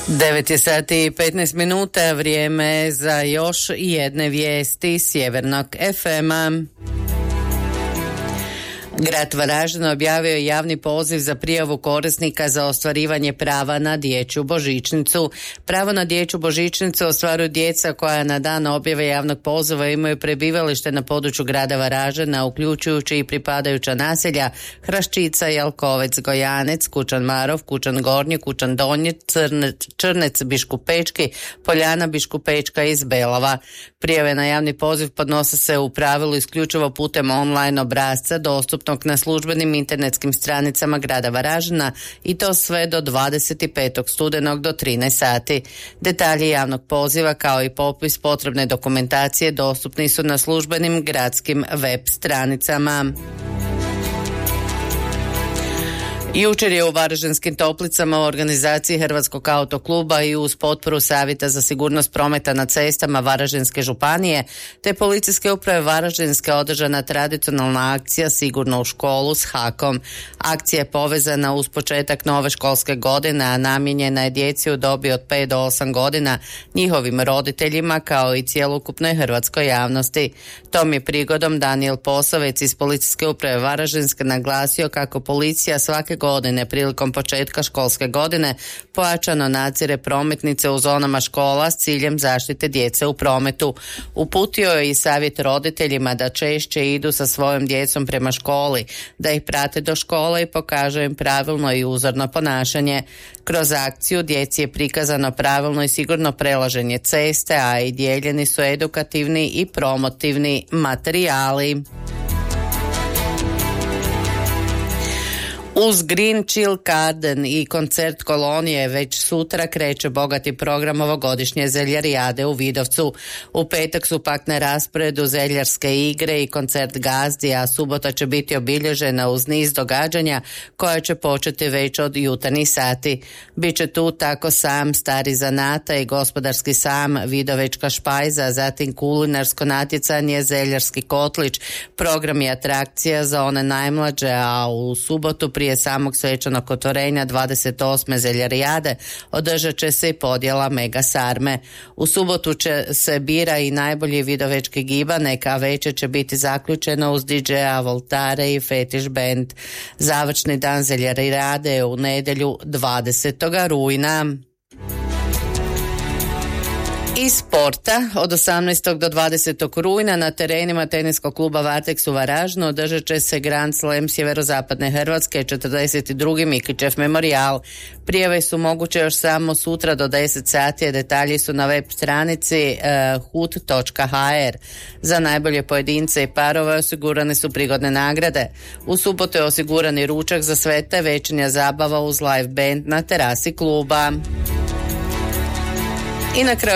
9 je sati i 15 minuta, vrijeme za još jedne vijesti Sjevernog FM-a. Grad Varaždin objavio je javni poziv za prijavu korisnika za ostvarivanje prava na dječju božićnicu. Pravo na dječju božićnicu ostvaruju djeca koja na dan objave javnog poziva imaju prebivalište na području grada Varaždina, uključujući i pripadajuća naselja Hraščica, Jalkovec, Gojanec, Kučan Marov, Kučan Gornji, Kučan Donji, Črnec, Biškupečki, Poljana, Biškupečka iz Belova. Prijave na javni poziv podnose se u pravilu isključivo putem online obrasca dostupnog na službenim internetskim stranicama grada Varaždina i to sve do 25. studenog do 13 sati. Detalji javnog poziva kao i popis potrebne dokumentacije dostupni su na službenim gradskim web stranicama. Jučer je u Varaždinskim Toplicama u organizaciji Hrvatskog autokluba i uz potporu Savjeta za sigurnost prometa na cestama Varaždinske županije te Policijske uprave Varaždinske održana tradicionalna akcija Sigurno u školu s hakom. Akcija je povezana uz početak nove školske godine, a namijenjena je djeci u dobi od 5 do 8 godina, njihovim roditeljima kao i cjelokupnoj hrvatskoj javnosti. Tom je prigodom Danijel Posavec iz Policijske uprave Varaždinske naglasio kako policija svake godine prilikom početka školske godine pojačano nadzire prometnice u zonama škola s ciljem zaštite djece u prometu. Uputio je i savjet roditeljima da češće idu sa svojom djecom prema školi, da ih prate do škole i pokažu im pravilno i uzorno ponašanje. Kroz akciju djeci je prikazano pravilno i sigurno prelaženje ceste, a i dijeljeni su edukativni i promotivni materijali. Uz Green Chill Garden i koncert kolonije već sutra kreće bogati program ovogodišnje zeljarijade u Vidovcu. U petak su pak na rasporedu zeljarske igre i koncert gazdi, a subota će biti obilježena uz niz događanja koja će početi već od jutarnjih sati. Biće tu tako sam stari zanata i gospodarski sam, vidovečka špajza, zatim kulinarsko natjecanje, zeljarski kotlić, program i atrakcija za one najmlađe, a u subotu prije samog svečanog otvorenja 28. zeljarijade održat će se i podjela mega sarme. U subotu će se bira i najbolji vidovečki gibanek, a večer će biti zaključeno uz DJ-a Voltare i Fetiš band. Završni dan zeljarijade je u nedjelju 20. rujna. Iz sporta od 18. do 20. rujna na terenima teniskog kluba Varteks u Varaždinu održat će se Grand Slam sjeverozapadne Hrvatske 42. Mikićev memorijal. Prijave su moguće još samo sutra do 10 sati, a detalji su na web stranici hut.hr. Za najbolje pojedince i parove osigurane su prigodne nagrade. U subotu je osiguran i ručak za sve te večernja zabava uz live band na terasi kluba. I na kraju